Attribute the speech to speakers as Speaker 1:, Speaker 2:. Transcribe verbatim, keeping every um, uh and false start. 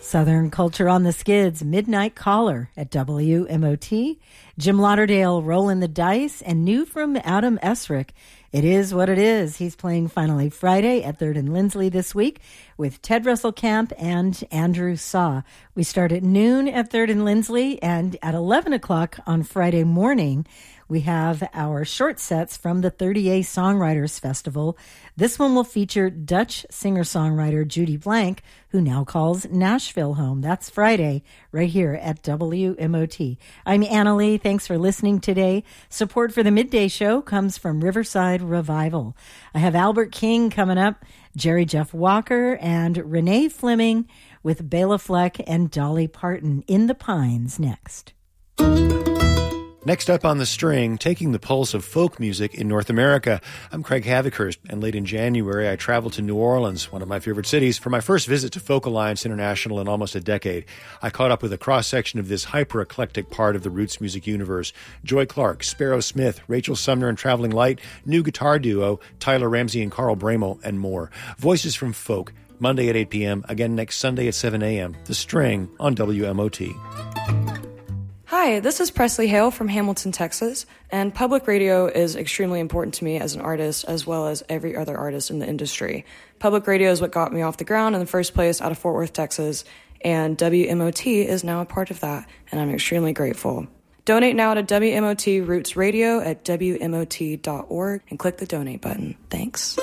Speaker 1: Southern Culture on the Skids, Midnight Caller at W M O T. Jim Lauderdale, Rollin' the Dice, and new from Adam Esrick, It Is What It Is. He's playing Finally Friday at Third and Lindsley this week with Ted Russell Camp and Andrew Saw. We start at noon at Third and Lindsley, and at eleven o'clock on Friday morning, we have our short sets from the thirty A Songwriters Festival. This one will feature Dutch singer-songwriter Judy Blank, who now calls Nashville home. That's Friday, right here at W M O T. I'm Anna Lee. Thanks for listening today. Support for the Midday Show comes from Riverside Revival. I have Albert King coming up, Jerry Jeff Walker, and Renee Fleming with Bela Fleck and Dolly Parton in the Pines next.
Speaker 2: Next up on the string, taking the pulse of folk music in North America. I'm Craig Havikhurst, and late in January, I traveled to New Orleans, one of my favorite cities, for my first visit to Folk Alliance International in almost a decade. I caught up with a cross-section of this hyper-eclectic part of the roots music universe. Joy Clark, Sparrow Smith, Rachel Sumner and Traveling Light, new guitar duo, Tyler Ramsey and Carl Bramel, and more. Voices from Folk, Monday at eight p.m., again next Sunday at seven a.m. The String on W M O T.
Speaker 3: Hi, this is Presley Hale from Hamilton, Texas, and public radio is extremely important to me as an artist as well as every other artist in the industry. Public radio is what got me off the ground in the first place out of Fort Worth, Texas, and W M O T is now a part of that, and I'm extremely grateful. Donate now to W M O T Roots Radio at W M O T dot org and click the donate button. Thanks.